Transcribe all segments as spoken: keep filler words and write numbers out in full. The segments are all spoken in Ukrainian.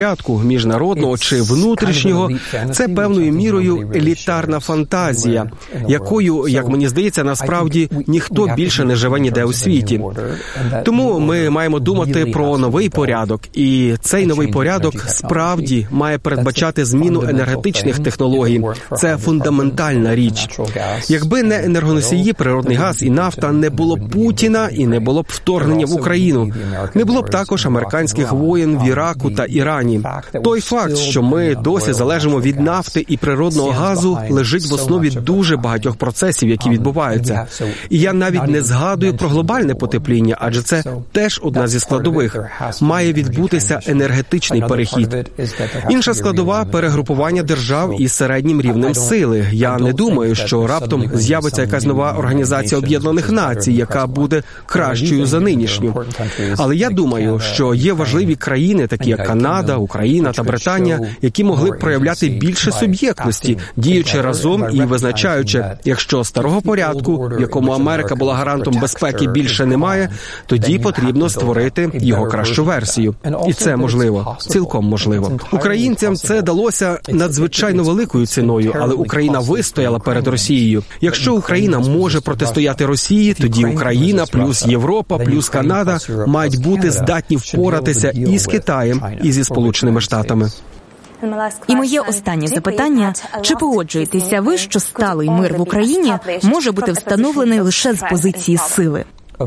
порядку, міжнародного чи внутрішнього, це певною мірою елітарна фантазія, якою, як мені здається, насправді ніхто більше не живе ніде у світі. Тому ми маємо думати про новий порядок, і цей новий порядок справді має передбачати зміну енергетичних технологій. Це фундаментальна річ. Якби не енергоносії, природний газ і нафта, не було б Путіна і не було б вторгнення в Україну. Не було б також американських воєн в Іраку та Ірані. Той факт, що ми досі залежимо від нафти і природного газу, лежить в основі дуже багатьох процесів, які відбуваються. І я навіть не згадую про глобальне потепління, адже це теж одна зі складових. Має відбутися енергетичний перехід. Інша складова – перегрупування держав із середнім рівнем сили. Я не думаю, що раптом з'явиться якась нова Організація Об'єднаних Націй, яка буде кращою за нинішню. Але я думаю, що є важливі країни, такі як Канада, Україна та Британія, які могли б проявляти більше суб'єктності, діючи разом і визначаючи, якщо старого порядку, в якому Америка була гарантом безпеки, більше немає, тоді потрібно створити його кращу версію. І це можливо, цілком можливо. Українцям це далося надзвичайно великою ціною, але Україна вистояла перед Росією. Якщо Україна може протистояти Росії, тоді Україна плюс Європа плюс Канада мають бути здатні впоратися і з Китаєм, і зі Сполученими Штатами. І моє останнє запитання. Чи погоджуєтеся ви, що сталий мир в Україні може бути встановлений лише з позиції сили?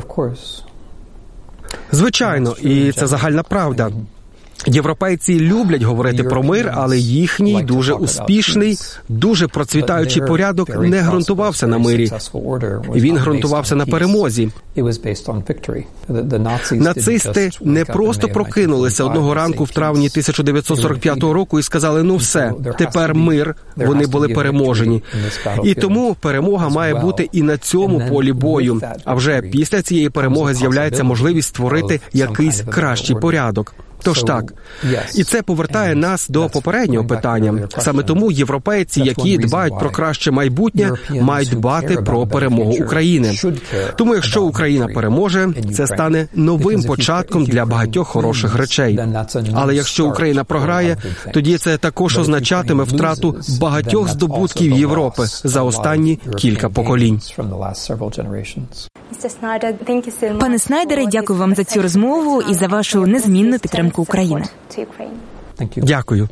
Звичайно, і це загальна правда. Європейці люблять говорити про мир, але їхній дуже успішний, дуже процвітаючий порядок не ґрунтувався на мирі. Він ґрунтувався на перемозі. Нацисти не просто прокинулися одного ранку в травні тисяча дев'ятсот сорок п'ятого року і сказали: ну все, тепер мир, вони були переможені. І тому перемога має бути і на цьому полі бою. А вже після цієї перемоги з'являється можливість створити якийсь кращий порядок. Тож так. І це повертає нас до попереднього питання. Саме тому європейці, які дбають про краще майбутнє, мають дбати про перемогу України. Тому якщо Україна переможе, це стане новим початком для багатьох хороших речей. Але якщо Україна програє, тоді це також означатиме втрату багатьох здобутків Європи за останні кілька поколінь. Пане Снайдере, дякую вам за цю розмову і за вашу незмінну підтримку України. Дякую.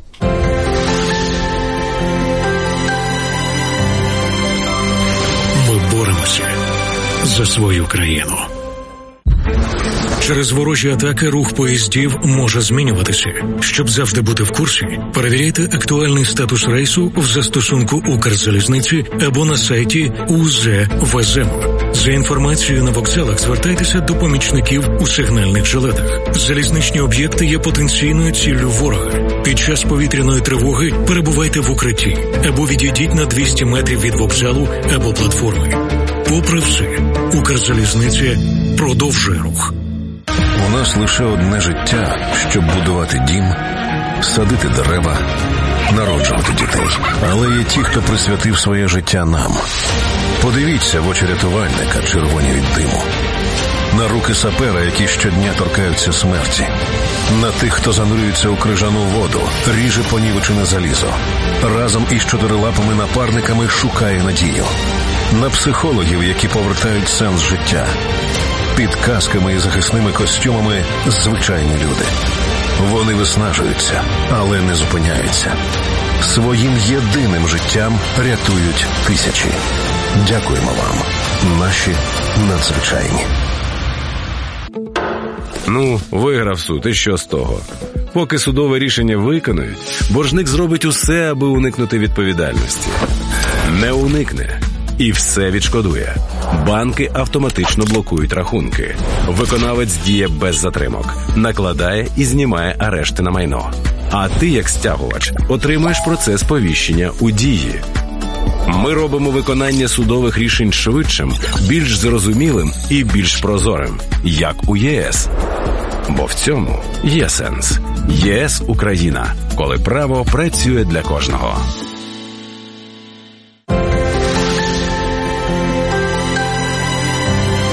Ми боремося за свою країну. Через ворожі атаки рух поїздів може змінюватися. Щоб завжди бути в курсі, перевіряйте актуальний статус рейсу в застосунку Укрзалізниці або на сайті у зет ве ес ем. За інформацією на вокзалах звертайтеся до помічників у сигнальних жилетах. Залізничні об'єкти є потенційною ціллю ворога. Під час повітряної тривоги перебувайте в укритті або відійдіть на двісті метрів від вокзалу або платформи. Попри все, Укрзалізниця продовжує рух. У нас лише одне життя, щоб будувати дім, садити дерева, народжувати дітей. Але є ті, хто присвятив своє життя нам. Подивіться в очі рятувальника, червоні від диму. На руки сапера, які щодня торкаються смерті. На тих, хто занурюється у крижану воду, ріже понівечене залізо. Разом із чотирилапими напарниками шукає надію. На психологів, які повертають сенс життя. Під касками і захисними костюмами звичайні люди. Вони виснажуються, але не зупиняються. Своїм єдиним життям рятують тисячі. Дякуємо вам, наші надзвичайні. Ну, виграв суд, і що з того? Поки судове рішення виконують, боржник зробить усе, аби уникнути відповідальності. Не уникне. І все відшкодує. Банки автоматично блокують рахунки. Виконавець діє без затримок. Накладає і знімає арешти на майно. А ти, як стягувач, отримуєш процес сповіщення у дії. Ми робимо виконання судових рішень швидшим, більш зрозумілим і більш прозорим. Як у ЄС. Бо в цьому є сенс. ЄС – Україна. Коли право працює для кожного.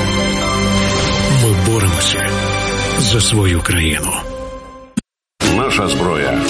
За свою країну. Наша наша зброя.